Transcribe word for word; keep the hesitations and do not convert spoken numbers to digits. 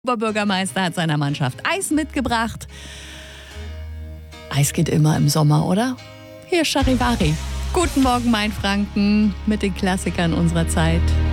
Der Oberbürgermeister hat seiner Mannschaft Eis mitgebracht. Eis geht immer im Sommer, oder? Hier Charivari. Guten Morgen, mein Franken, mit den Klassikern unserer Zeit.